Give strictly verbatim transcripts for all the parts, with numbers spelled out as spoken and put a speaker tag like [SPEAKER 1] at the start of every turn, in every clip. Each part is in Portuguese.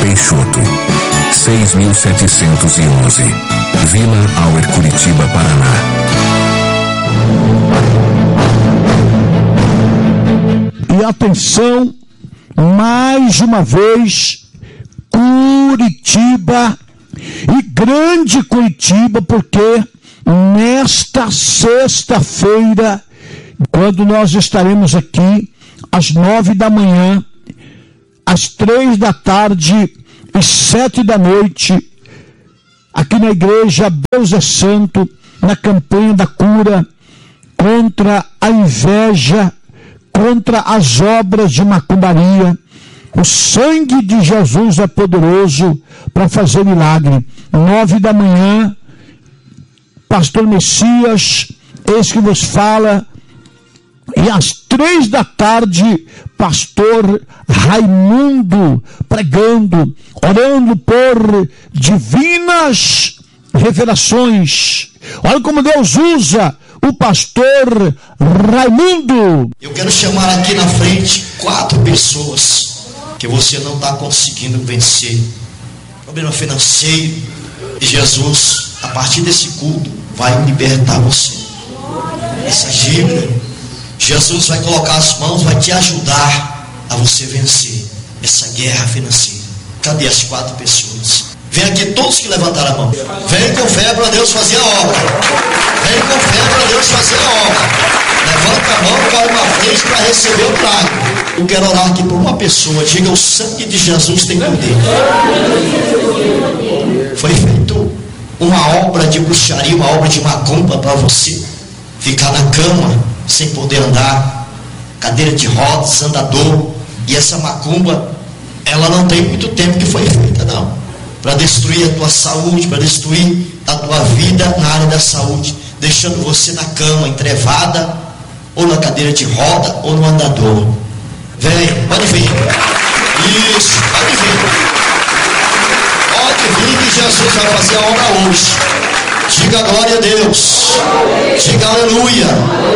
[SPEAKER 1] Peixoto, seis mil setecentos e onze, Vila Auer, Curitiba, Paraná.
[SPEAKER 2] E atenção, mais uma vez, Curitiba, e grande Curitiba, porque nesta sexta-feira, quando nós estaremos aqui, às nove da manhã, às três da tarde e sete da noite, aqui na igreja Deus é Santo, na campanha da cura, contra a inveja, contra as obras de macumbaria. O sangue de Jesus é poderoso para fazer milagre. Nove da manhã, pastor Messias, esse que vos fala, e às três da tarde, pastor Raimundo pregando, orando por divinas revelações. Olha como Deus usa o pastor Raimundo.
[SPEAKER 3] Eu quero chamar aqui na frente quatro pessoas que você não está conseguindo vencer. Problema financeiro. E Jesus, a partir desse culto, vai libertar você. Essa dívida, Jesus vai colocar as mãos, vai te ajudar a você vencer essa guerra financeira. Cadê as quatro pessoas? Vem aqui todos que levantaram a mão. Vem com fé para Deus fazer a obra. Vem com fé para Deus fazer a obra. Levanta a mão, vai para frente para receber o milagre. Eu quero orar aqui por uma pessoa. Diga: o sangue de Jesus tem poder. Foi feito uma obra de bruxaria, uma obra de macumba para você ficar na cama sem poder andar, cadeira de rodas, andador. E essa macumba, ela não tem muito tempo que foi feita, não, para destruir a tua saúde, para destruir a tua vida na área da saúde, deixando você na cama, entrevada, ou na cadeira de roda, ou no andador. Vem, pode vir. Isso, pode vir. Pode vir que Jesus vai fazer a obra hoje. Diga glória a Deus. Diga aleluia.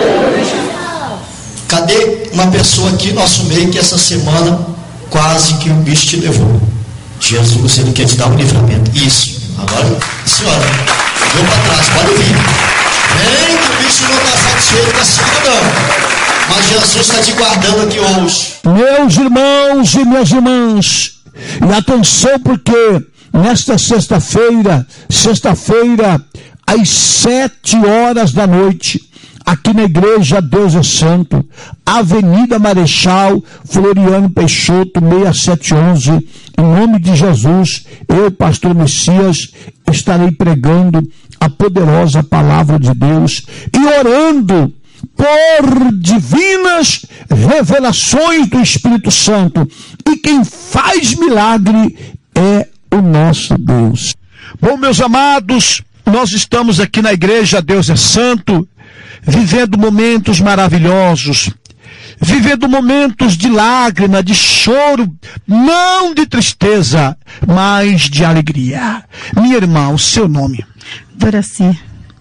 [SPEAKER 3] Cadê uma pessoa aqui, nosso meio, que essa semana quase que o bicho te levou? Jesus, ele quer te dar um livramento. Isso. Agora, senhora, deu para trás, pode vir. Vem, que o bicho não está satisfeito com a seguida, não. Mas Jesus está te guardando aqui hoje.
[SPEAKER 2] Meus irmãos e minhas irmãs, e atenção, porque nesta sexta-feira, sexta-feira, às sete horas da noite, aqui na igreja Deus é Santo, Avenida Marechal Floriano Peixoto, seis sete um um, em nome de Jesus, eu, pastor Messias, estarei pregando a poderosa palavra de Deus e orando por divinas revelações do Espírito Santo. E quem faz milagre é o nosso Deus. Bom, meus amados, nós estamos aqui na igreja Deus é Santo, vivendo momentos maravilhosos, vivendo momentos de lágrima, de choro, não de tristeza, mas de alegria. Minha irmã, o seu nome?
[SPEAKER 4] Doraci.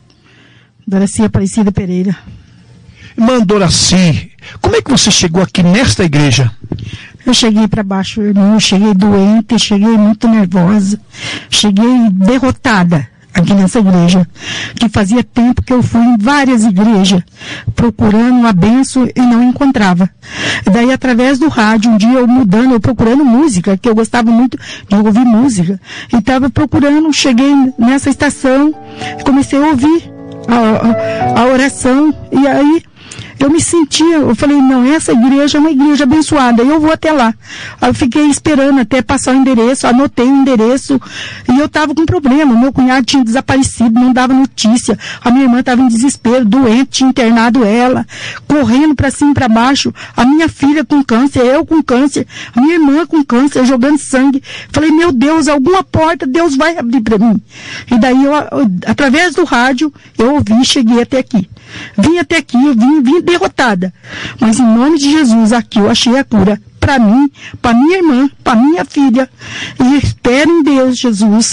[SPEAKER 4] Doraci Aparecida Pereira.
[SPEAKER 2] Irmã Doraci, como é que você chegou aqui nesta igreja?
[SPEAKER 4] Eu cheguei para baixo, irmão, eu cheguei doente, cheguei muito nervosa, cheguei derrotada aqui nessa igreja, que fazia tempo que eu fui em várias igrejas procurando a bênção e não encontrava. E daí, através do rádio, um dia eu mudando, eu procurando música, que eu gostava muito de ouvir música, e estava procurando, cheguei nessa estação, comecei a ouvir a, a, a oração, e aí eu me sentia, eu falei, não, essa igreja é uma igreja abençoada, eu vou até lá. Aí eu fiquei esperando até passar o endereço, anotei o endereço, e eu estava com problema, meu cunhado tinha desaparecido, não dava notícia, a minha irmã estava em desespero, doente, tinha internado ela, correndo para cima e para baixo, a minha filha com câncer, eu com câncer, a minha irmã com câncer, jogando sangue. Falei, meu Deus, alguma porta Deus vai abrir para mim. E daí, eu, através do rádio, eu ouvi e cheguei até aqui. Vim até aqui, eu vim, vim derrotada. Mas em nome de Jesus, aqui eu achei a cura para mim, para minha irmã, para minha filha. E espero em Deus, Jesus,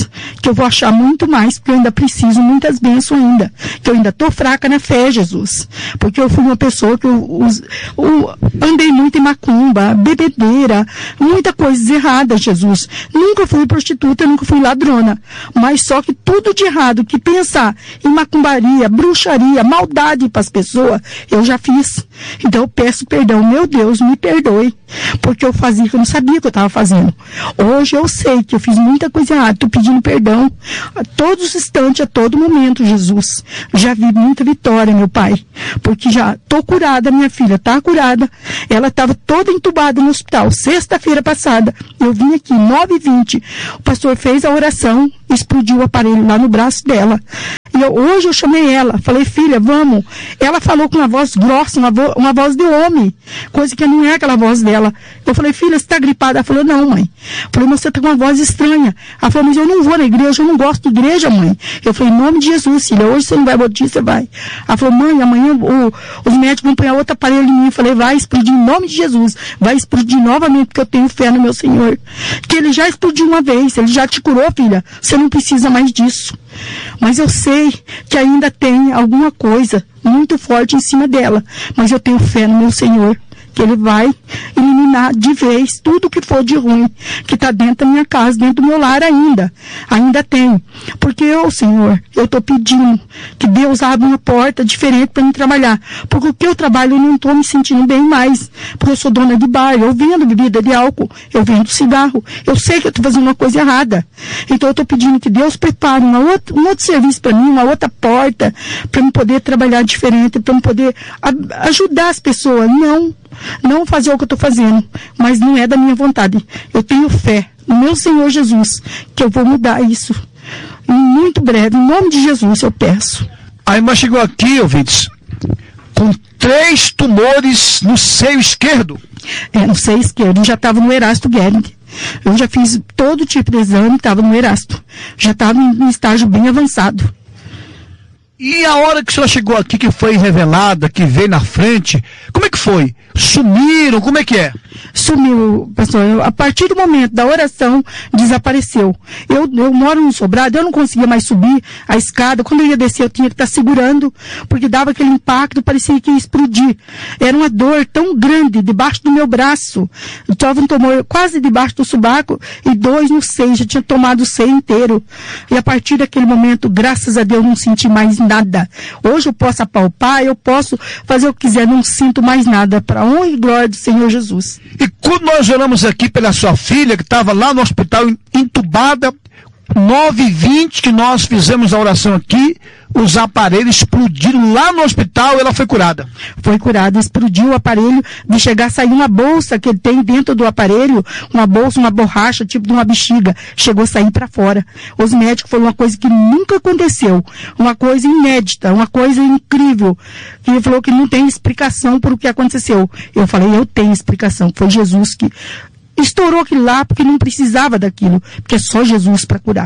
[SPEAKER 4] que eu vou achar muito mais, porque eu ainda preciso muitas bênçãos ainda, que eu ainda estou fraca na fé, Jesus, porque eu fui uma pessoa que eu, eu, eu andei muito em macumba, bebedeira, muita coisa errada, Jesus. Nunca fui prostituta, nunca fui ladrona, mas só que tudo de errado, que pensar em macumbaria, bruxaria, maldade para as pessoas, eu já fiz. Então eu peço perdão, meu Deus, me perdoe, porque eu fazia que eu não sabia o que eu estava fazendo. Hoje eu sei que eu fiz muita coisa errada, estou pedindo perdão a todos os instantes, a todo momento, Jesus. Já vi muita vitória, meu Pai, porque já estou curada, minha filha está curada, ela estava toda entubada no hospital, sexta-feira passada, eu vim aqui, nove e vinte, o pastor fez a oração, explodiu o aparelho lá no braço dela. E eu, hoje eu chamei ela, falei, filha, vamos. Ela falou com uma voz grossa, uma, vo uma voz de homem, coisa que não é aquela voz dela. Eu falei, filha, você está gripada? Ela falou, não, mãe. Eu falei, mas você está com uma voz estranha. Ela falou, mas eu não vou na igreja, eu não gosto de igreja, mãe. Eu falei, em nome de Jesus, filha, hoje você não vai botar, você vai. Ela falou, mãe, amanhã o, os médicos vão pôr outro aparelho em mim. Eu falei, vai explodir em nome de Jesus, vai explodir novamente, porque eu tenho fé no meu Senhor. Que ele já explodiu uma vez, ele já te curou, filha, você não precisa mais disso. Mas eu sei que ainda tem alguma coisa muito forte em cima dela, mas eu tenho fé no meu Senhor, que Ele vai eliminar de vez tudo que for de ruim, que está dentro da minha casa, dentro do meu lar ainda. Ainda tem. Porque eu, Senhor, eu estou pedindo que Deus abra uma porta diferente para mim trabalhar. Porque o que eu trabalho eu não estou me sentindo bem mais. Porque eu sou dona de bar, eu vendo bebida de álcool, eu vendo cigarro. Eu sei que eu estou fazendo uma coisa errada. Então eu estou pedindo que Deus prepare uma outra, um outro serviço para mim, uma outra porta, para eu poder trabalhar diferente, para eu poder a, ajudar as pessoas. Não. Não fazer o que eu estou fazendo, mas não é da minha vontade. Eu tenho fé no meu Senhor Jesus, que eu vou mudar isso. E muito breve, em nome de Jesus, eu peço.
[SPEAKER 2] A irmã chegou aqui, ouvintes, com três tumores no seio esquerdo.
[SPEAKER 4] É, no seio esquerdo. Eu já estava no Erasto Guerin. Eu já fiz todo tipo de exame, estava no Erasto. Já estava em um estágio bem avançado.
[SPEAKER 2] E a hora que a senhora chegou aqui, que foi revelada, que veio na frente, como é que foi? Sumiram? Como é que é?
[SPEAKER 4] Sumiu, pastor. Eu, a partir do momento da oração, desapareceu. Eu, eu moro no sobrado, eu não conseguia mais subir a escada. Quando eu ia descer, eu tinha que estar segurando, porque dava aquele impacto, parecia que ia explodir. Era uma dor tão grande debaixo do meu braço. Eu estava um tumor quase debaixo do subaco e dois no seio. Já tinha tomado o seio inteiro. E a partir daquele momento, graças a Deus, não senti mais nada. Hoje eu posso apalpar, eu posso fazer o que quiser, não sinto mais nada. Para a honra e glória do Senhor Jesus.
[SPEAKER 2] E quando nós oramos aqui pela sua filha, que estava lá no hospital entubada, nove e vinte que nós fizemos a oração aqui, os aparelhos explodiram lá no hospital e ela foi curada.
[SPEAKER 4] Foi curada, explodiu o aparelho, de chegar a sair uma bolsa que tem dentro do aparelho, uma bolsa, uma borracha, tipo de uma bexiga, chegou a sair para fora. Os médicos falaram uma coisa que nunca aconteceu, uma coisa inédita, uma coisa incrível, que ele falou que não tem explicação por o que aconteceu. Eu falei, eu tenho explicação, foi Jesus que estourou aquilo lá, porque não precisava daquilo, porque é só Jesus para curar.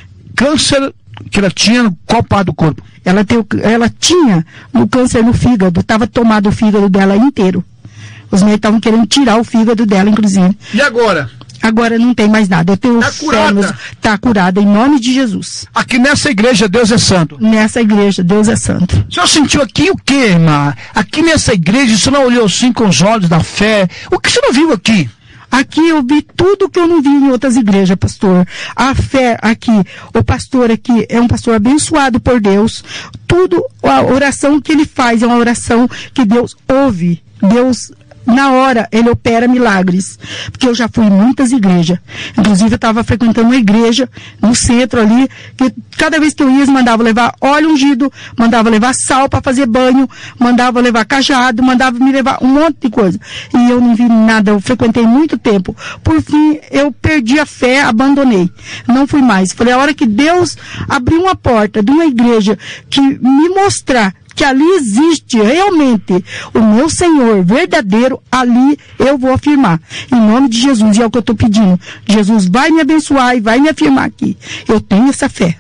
[SPEAKER 2] Câncer que ela tinha no qual parte do corpo?
[SPEAKER 4] Ela, tem, ela tinha o câncer no fígado, estava tomado o fígado dela inteiro. Os médicos estavam querendo tirar o fígado dela, inclusive.
[SPEAKER 2] E agora?
[SPEAKER 4] Agora não tem mais nada. Eu tenho
[SPEAKER 2] tá curada.
[SPEAKER 4] Está curada em nome de Jesus.
[SPEAKER 2] Aqui nessa igreja Deus é santo.
[SPEAKER 4] Nessa igreja Deus é santo.
[SPEAKER 2] O senhor sentiu aqui o que, irmã? Aqui nessa igreja, o senhor não olhou assim com os olhos da fé? O que o senhor viu aqui?
[SPEAKER 4] Aqui eu vi tudo que eu não vi em outras igrejas, pastor. A fé aqui, o pastor aqui é um pastor abençoado por Deus. Tudo, a oração que ele faz é uma oração que Deus ouve. Deus, na hora, ele opera milagres. Porque eu já fui em muitas igrejas. Inclusive, eu estava frequentando uma igreja no centro ali, que cada vez que eu ia, eles mandavam levar óleo ungido, mandava levar sal para fazer banho, mandava levar cajado, mandava me levar um monte de coisa. E eu não vi nada, eu frequentei muito tempo. Por fim, eu perdi a fé, abandonei. Não fui mais. Falei, a hora que Deus abriu uma porta de uma igreja que me mostrar que ali existe realmente o meu Senhor verdadeiro, ali eu vou afirmar. Em nome de Jesus, e é o que eu estou pedindo. Jesus vai me abençoar e vai me afirmar aqui. Eu tenho essa fé.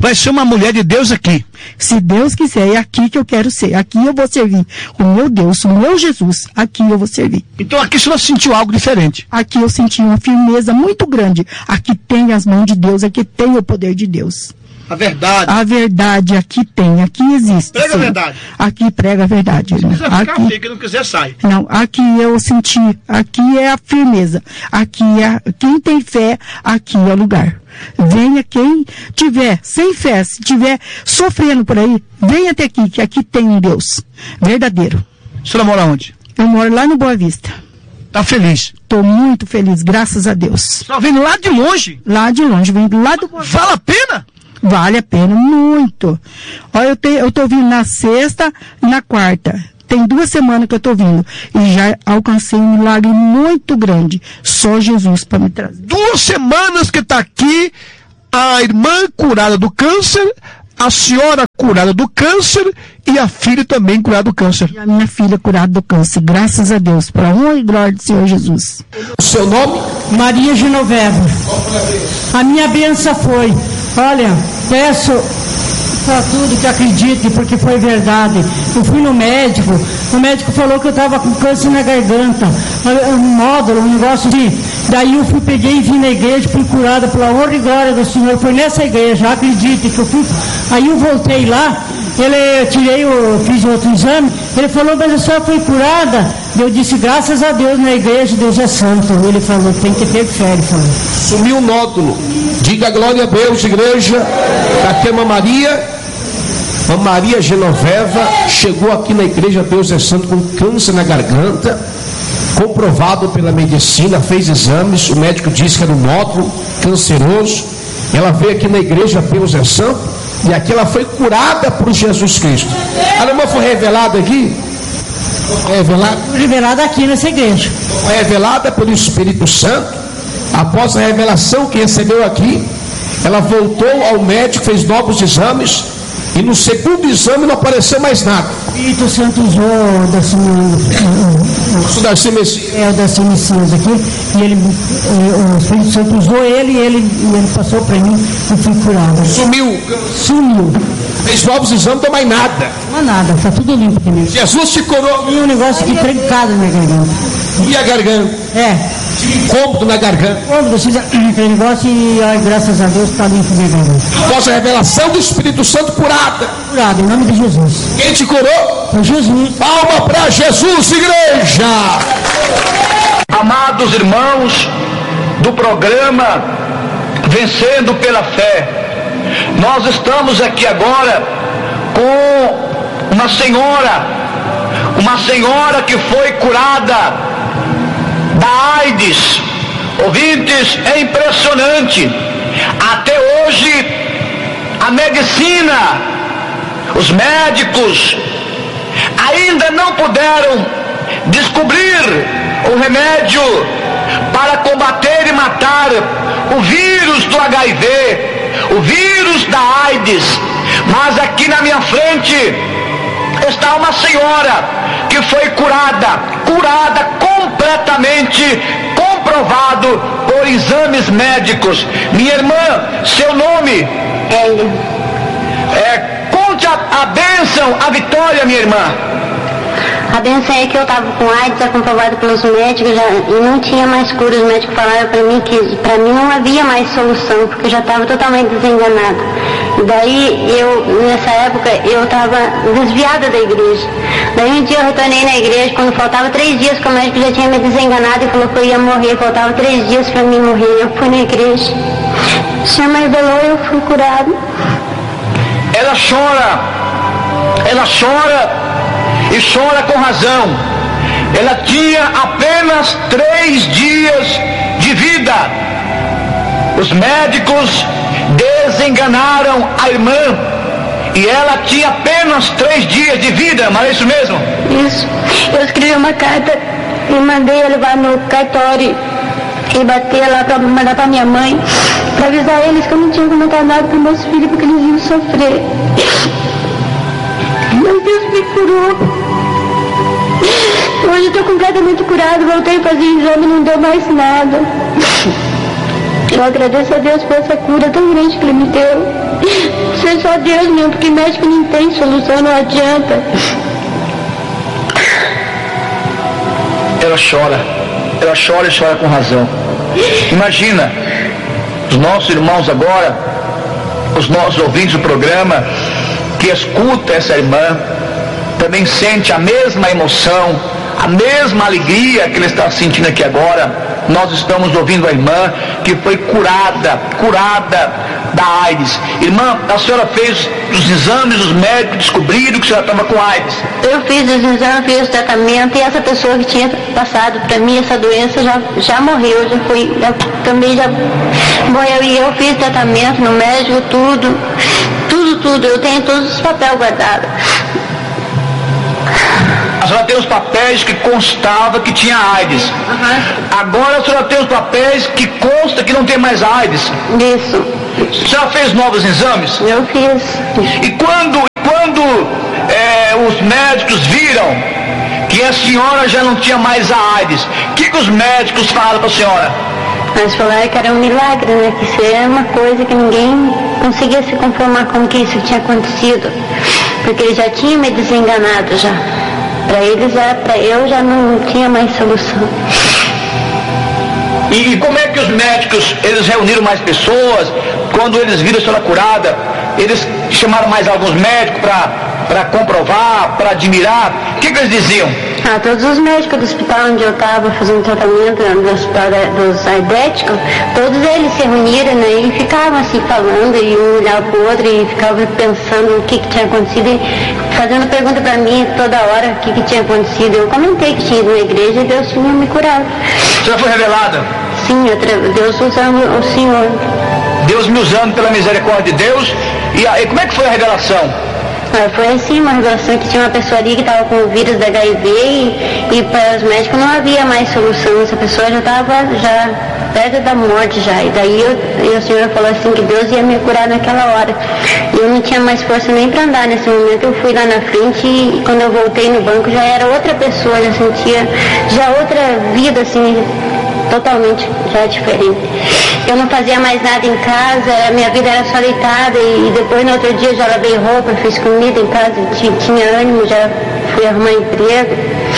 [SPEAKER 2] vai ser uma mulher de Deus aqui.
[SPEAKER 4] Se Deus quiser, é aqui que eu quero ser. Aqui eu vou servir o meu Deus, o meu Jesus. Aqui eu vou servir.
[SPEAKER 2] Então aqui você sentiu algo diferente.
[SPEAKER 4] Aqui eu senti uma firmeza muito grande. Aqui tem as mãos de Deus, aqui tem o poder de Deus.
[SPEAKER 2] A verdade.
[SPEAKER 4] A verdade aqui tem, aqui existe.
[SPEAKER 2] Prega
[SPEAKER 4] sim.
[SPEAKER 2] a verdade.
[SPEAKER 4] Aqui prega a verdade.
[SPEAKER 2] Se quiser ficar,
[SPEAKER 4] aqui,
[SPEAKER 2] fica, não quiser, sai.
[SPEAKER 4] Não, aqui eu senti, aqui é a firmeza. Aqui é, quem tem fé, aqui é o lugar. Venha quem tiver sem fé, se tiver sofrendo por aí, venha até aqui, que aqui tem um Deus verdadeiro.
[SPEAKER 2] A senhora mora onde?
[SPEAKER 4] Eu moro lá no Boa Vista.
[SPEAKER 2] Tá feliz?
[SPEAKER 4] Estou muito feliz, graças a Deus.
[SPEAKER 2] Está vindo lá de longe?
[SPEAKER 4] Lá de longe, vindo lá do Boa Vista.
[SPEAKER 2] Vale a pena?
[SPEAKER 4] Vale a pena, muito. Olha, eu, te, eu tô vindo na sexta e na quarta. Tem duas semanas que eu tô vindo. E já alcancei um milagre muito grande. Só Jesus para me trazer.
[SPEAKER 2] Duas semanas que tá aqui, a irmã curada do câncer, a senhora curada do câncer e a filha também curada do câncer.
[SPEAKER 4] E a minha filha curada do câncer. Graças a Deus. Para a honra e glória do Senhor Jesus.
[SPEAKER 2] O seu nome?
[SPEAKER 5] Maria Genoveva. A minha bênção foi, olha, peço para tudo que acredite, porque foi verdade. Eu fui no médico, o médico falou que eu estava com câncer na garganta, um módulo, um negócio assim. Daí eu fui, peguei e vim na igreja, fui curada pela honra e glória do Senhor. Foi nessa igreja, acredite que eu fui. Aí eu voltei lá, ele, eu tirei, eu fiz outro exame, ele falou, mas a senhora foi curada? Eu disse, graças a Deus na igreja, Deus é santo. Ele falou, tem que ter fé, ele falou.
[SPEAKER 6] Sumiu o nódulo. Diga glória a Deus, igreja. Aqui é uma Maria. A Maria Genoveva chegou aqui na igreja Deus é Santo com câncer na garganta, comprovado pela medicina, fez exames, o médico disse que era um nódulo canceroso. Ela veio aqui na igreja Deus é Santo e aqui ela foi curada por Jesus Cristo. A irmã foi revelada aqui? Foi revelada?
[SPEAKER 5] Revelada aqui nessa igreja.
[SPEAKER 6] Foi revelada pelo Espírito Santo. Após a revelação que recebeu aqui, ela voltou ao médico, fez novos exames. E no segundo exame não apareceu mais nada.
[SPEAKER 5] O Espírito Santo usou o Darcy,
[SPEAKER 6] o Darcy Messias.
[SPEAKER 5] É, o Darcy Messias aqui. E ele, o Espírito Santo usou ele e ele, ele passou para mim e fui curado.
[SPEAKER 6] Sumiu.
[SPEAKER 5] Sumiu.
[SPEAKER 6] Fez novos exames, não mais nada.
[SPEAKER 5] Não há nada, está tudo limpo aqui mesmo.
[SPEAKER 6] Jesus te curou.
[SPEAKER 5] E um negócio aqui trancado na garganta.
[SPEAKER 6] E a garganta?
[SPEAKER 5] É.
[SPEAKER 6] Incômodo na garganta.
[SPEAKER 5] Quando precisa aquele negócio e ai, graças a Deus está limpo na garganta.
[SPEAKER 6] Após a revelação do Espírito Santo, curada.
[SPEAKER 5] Curada, em nome de Jesus.
[SPEAKER 6] Quem te curou?
[SPEAKER 5] Foi Jesus.
[SPEAKER 6] Palma para Jesus, igreja.
[SPEAKER 7] Amados irmãos do programa Vencendo pela Fé, nós estamos aqui agora com uma senhora, uma senhora que foi curada da AIDS. Ouvintes, é impressionante. Até hoje a medicina, os médicos ainda não puderam descobrir o remédio para combater e matar o vírus do H I V, o vírus da AIDS. Mas aqui na minha frente está uma senhora que foi curada, curada completamente, comprovado por exames médicos. Minha irmã, seu nome?
[SPEAKER 8] Ellen.
[SPEAKER 7] É, conte a, a bênção, a vitória, minha irmã.
[SPEAKER 8] A bênção é que eu estava com AIDS, é comprovado pelos médicos, já, e não tinha mais cura. Os médicos falaram para mim que para mim não havia mais solução, porque eu já estava totalmente desenganada. E daí, eu, nessa época, eu estava desviada da igreja. Daí um dia eu retornei na igreja, quando faltava três dias, que o médico já tinha me desenganado e falou que eu ia morrer, faltava três dias para mim morrer. Eu fui na igreja, o Senhor me revelou e eu fui curada.
[SPEAKER 7] Ela chora, ela chora, e chora com razão. Ela tinha apenas três dias de vida. Os médicos desenganaram a irmã e ela tinha apenas três dias de vida, mas é isso mesmo?
[SPEAKER 8] Isso. Eu escrevi uma carta e mandei ela levar no cartório e bater lá para mandar para minha mãe, para avisar eles que eu não tinha comentado nada para meus filhos porque eles iam sofrer. Mas Deus me curou. Hoje eu estou completamente curado, voltei a fazer exame e não deu mais nada. Eu agradeço a Deus por essa cura tão grande que Ele me deu. Isso é só Deus mesmo, porque médico não tem solução, não adianta.
[SPEAKER 7] Ela chora, ela chora e chora com razão. Imagina, os nossos irmãos agora, os nossos ouvintes do programa, que escuta essa irmã, também sente a mesma emoção, a mesma alegria que ele está sentindo aqui agora. Nós estamos ouvindo a irmã que foi curada, curada da AIDS. Irmã, a senhora fez os exames, os médicos descobriram que a senhora estava com AIDS.
[SPEAKER 8] Eu fiz os exames, fiz o tratamento, e essa pessoa que tinha passado para mim essa doença já, já morreu, já foi, já, também já morreu. E eu fiz tratamento no médico, tudo, tudo, tudo. Eu tenho todos os papéis guardados.
[SPEAKER 7] A senhora tem os papéis que constava que tinha AIDS.
[SPEAKER 8] Uhum.
[SPEAKER 7] Agora a senhora tem os papéis que consta que não tem mais AIDS.
[SPEAKER 8] Isso.
[SPEAKER 7] A senhora fez novos exames?
[SPEAKER 8] Eu fiz.
[SPEAKER 7] E quando, quando é, os médicos viram que a senhora já não tinha mais a AIDS, o que, que os médicos falaram para a senhora?
[SPEAKER 8] Eles falaram que era um milagre, né? Que isso é uma coisa que ninguém conseguia se conformar com que isso tinha acontecido. Porque ele já tinha me desenganado já. Para eles, para eu já não tinha mais solução.
[SPEAKER 7] E, e como é que os médicos, eles reuniram mais pessoas? Quando eles viram a senhora curada, eles chamaram mais alguns médicos para comprovar, para admirar? O que, que eles diziam?
[SPEAKER 8] Ah, todos os médicos do hospital onde eu estava fazendo tratamento, do hospital dos aidéticos, todos eles se reuniram, né, e ficavam assim falando, e um olhava para o outro e ficavam pensando o que, que tinha acontecido, e fazendo pergunta para mim toda hora o que, que tinha acontecido. Eu comentei que tinha ido na igreja e Deus tinha me curado.
[SPEAKER 7] A senhora foi revelada?
[SPEAKER 8] Sim, eu, Deus usando o Senhor. Deus
[SPEAKER 7] me usando pela misericórdia de Deus. E, a, e como é que foi a revelação?
[SPEAKER 8] Foi assim, uma revelação que tinha uma pessoa ali que estava com o vírus da H I V e, e para os médicos não havia mais solução. Essa pessoa já estava já perto da morte já. E daí eu, e o Senhor falou assim que Deus ia me curar naquela hora. E eu não tinha mais força nem para andar nesse momento. Eu fui lá na frente e quando eu voltei no banco já era outra pessoa, já sentia já outra vida assim, totalmente já diferente. Eu não fazia mais nada em casa, a minha vida era só deitada e depois no outro dia já lavei roupa, fiz comida em casa, tinha ânimo, já fui arrumar emprego.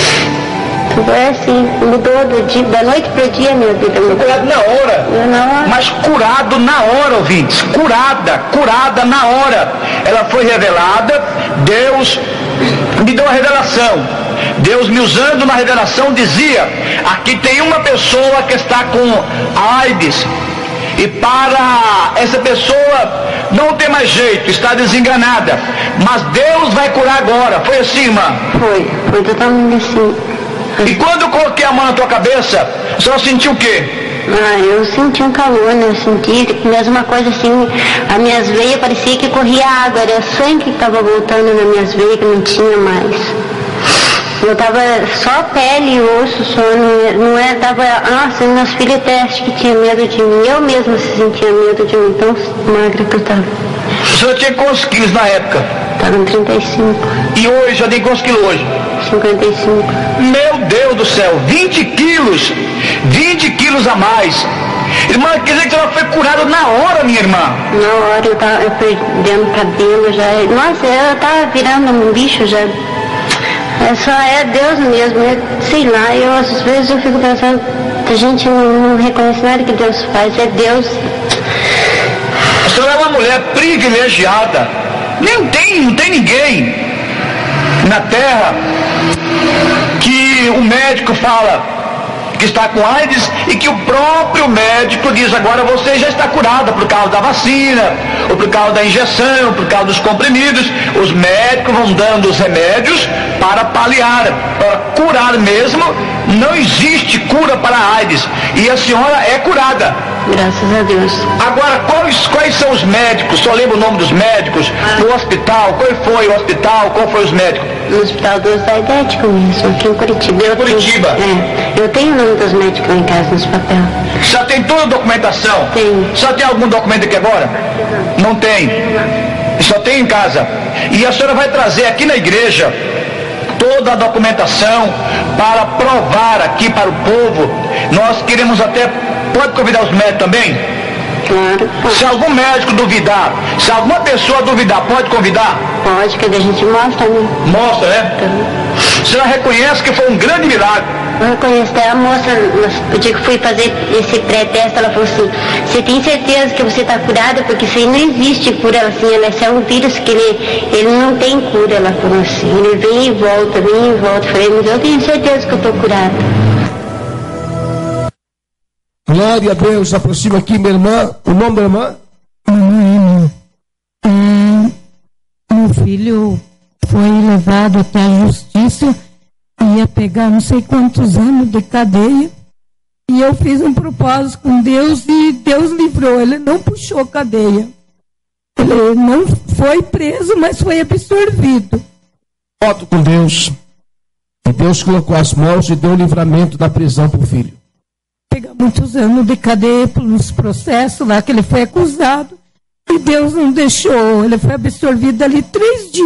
[SPEAKER 8] Tudo é assim, mudou do dia, da noite para o dia a minha vida mudou.
[SPEAKER 7] Curado na hora.
[SPEAKER 8] Eu na hora.
[SPEAKER 7] Mas curado na hora, ouvintes, curada, curada na hora. Ela foi revelada, Deus me deu a revelação. Deus me usando na revelação dizia, aqui tem uma pessoa que está com AIDS e para essa pessoa não tem mais jeito, está desenganada, mas Deus vai curar agora. Foi assim, irmã?
[SPEAKER 8] Foi, foi totalmente assim.
[SPEAKER 7] E quando eu coloquei a mão na tua cabeça, a senhora sentiu o quê?
[SPEAKER 8] Ah, eu senti um calor, né? Eu senti mesmo uma coisa assim, as minhas veias parecia que corria água, era sangue que estava voltando nas minhas veias, que não tinha mais. Eu tava só pele e osso, só, não, não é, tava, nossa, meus filhos até acho que tinha medo de mim, eu mesma sentia medo de mim, tão magra que eu tava.
[SPEAKER 7] A senhora tinha quantos quilos na época?
[SPEAKER 8] Tava em trinta e cinco.
[SPEAKER 7] E hoje, já tem quantos quilos hoje?
[SPEAKER 8] cinquenta e cinco.
[SPEAKER 7] Meu Deus do céu, vinte quilos, vinte quilos a mais. Irmã, quer dizer que ela foi curada na hora, minha irmã?
[SPEAKER 8] Na hora, eu tava eu perdendo cabelo já, nossa, eu tava virando um bicho já. É só é Deus mesmo, é, sei lá, eu às vezes eu fico pensando, a gente não, não reconhece nada que Deus faz, é Deus.
[SPEAKER 7] A senhora é uma mulher privilegiada, nem tem, não tem ninguém na terra que o médico fala que está com AIDS e que o próprio médico diz, agora você já está curada por causa da vacina, ou por causa da injeção, por causa dos comprimidos. Os médicos vão dando os remédios para paliar, para curar mesmo. Não existe cura para a AIDS e a senhora é curada.
[SPEAKER 8] Graças a Deus.
[SPEAKER 7] Agora, quais, quais são os médicos? Só lembra o nome dos médicos? Ah. No hospital, qual foi o hospital? Qual foi os médicos?
[SPEAKER 8] No hospital dos aidéticos mesmo, aqui em Curitiba. Eu
[SPEAKER 7] Curitiba?
[SPEAKER 8] Tenho, é, eu tenho o nome dos médicos lá em casa, nos papéis.
[SPEAKER 7] Já tem toda a documentação?
[SPEAKER 8] Tem.
[SPEAKER 7] Só tem algum documento aqui agora? Não tem. Só tem em casa. E a senhora vai trazer aqui na igreja toda a documentação para provar aqui para o povo. Nós queremos até, pode convidar os médicos também?
[SPEAKER 8] Claro. Pode.
[SPEAKER 7] Se algum médico duvidar, se alguma pessoa duvidar, pode convidar?
[SPEAKER 8] Pode, que a gente mostra, né?
[SPEAKER 7] Mostra, né?
[SPEAKER 8] Então,
[SPEAKER 7] Você já reconhece que foi um grande milagre.
[SPEAKER 8] eu reconheço até a moça, o dia que fui fazer esse pré-teste, ela falou assim, você tem certeza que você está curada? Porque isso aí não existe cura, assim, ela é só um vírus que ele, ele não tem cura, ela falou assim, ele vem e volta, vem e volta. Eu falei, mas eu tenho certeza que eu estou curada.
[SPEAKER 6] Glória a Deus. Aproxima aqui, minha irmã. O nome da irmã?
[SPEAKER 4] Mamãe, é, meu filho foi levado até a justiça, ia pegar não sei quantos anos de cadeia, e eu fiz um propósito com Deus e Deus livrou, ele não puxou cadeia. Ele não foi preso, mas foi absorvido.
[SPEAKER 6] Voto com Deus. E Deus colocou as mãos e deu o livramento da prisão para o filho.
[SPEAKER 4] Pegar muitos anos de cadeia pelos processos lá que ele foi acusado, e Deus não deixou, ele foi absorvido ali três dias.